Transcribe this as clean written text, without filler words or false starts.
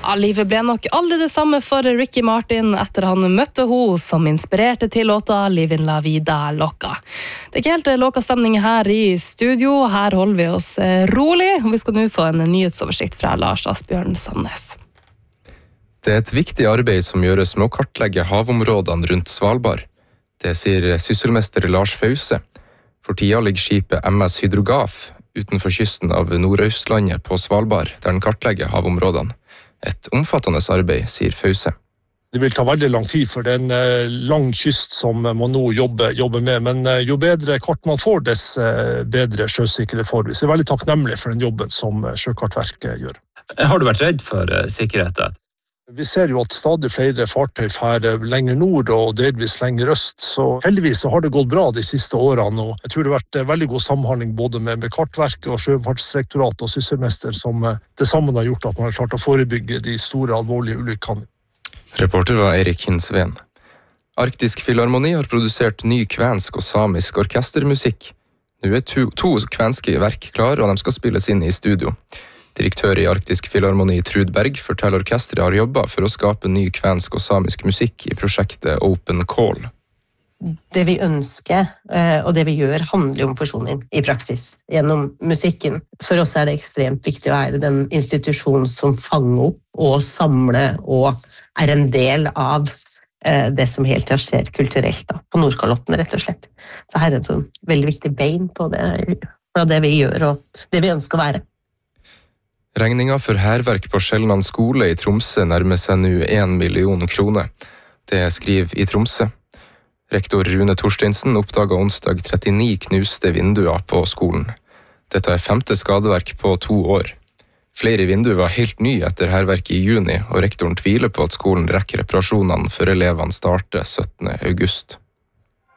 livet ble nok aldri det samme for Ricky Martin etter han møtte henne som inspirerte til låta Livin la vida loca. Det er ikke helt loka stemning her i studio. Her holder vi oss rolig, og vi skal nå få en nyhetsoversikt fra Lars Asbjørn Sandnes. Det er et viktig arbeid som gjøres med å kartlegge havområdene rundt Svalbard. Det sier sysselmester Lars Fause. For tida ligger skipet MS Hydrogaf utenfor kysten av Nordøstlandet på Svalbard, der den kartlegger havområdene. Et omfattende arbeid, sier Fause. Det vil ta veldig lang tid, for det er en lang kyst som man nå jobber med. Men jo bedre kart man får, dess bedre sjøsikre får vi. Så jeg er veldig takknemlig for den jobben som Sjøkartverket gjør. Har du vært redd for sikkerheten? Vi ser jo at stadig flere fartøy fer lenger nord og delvis lenger øst, så heldigvis så har det gått bra de siste årene, og jeg tror det har vært veldig god samhandling både med Kartverket og Sjøfartsdirektoratet og sysselmester som det sammen har gjort at man har klart å forebygge de store alvorlige ulykkene. Reporter var Eirik Hinsveen. Arktisk Filharmoni har produsert ny kvensk og samisk orkestermusikk. Nå er to kvenske verk klar, og de skal spilles inn i studio. Direktør i Arktisk Filharmoni Trud Berg forteller orkestret har jobbet for å skape ny kvensk og samisk musikk i prosjektet Open Call. Det vi ønsker, og det vi gjør, handler om forsoning i praksis gjennom musikken. For oss er det ekstremt viktig å være den institusjonen som fanger opp og samler og er en del av det som helt skjer kulturelt da, på Nordkalotten, rett og slett. Så her er det en sånn veldig viktig bein på det vi gjør og det vi ønsker å være. Regninga for hærverk på Skjelland skole i Tromsø nærmer seg nå 1 million kroner. Det skriver i Tromsø. Rektor Rune Torsteinsen oppdaget onsdag 39 knuste vinduer på skolen. Dette er 5. skadeverk på 2 år. Flere vinduer var helt nye etter hærverket i juni, og rektoren tviler på at skolen rekker reparasjonene før elevene starter 17. august.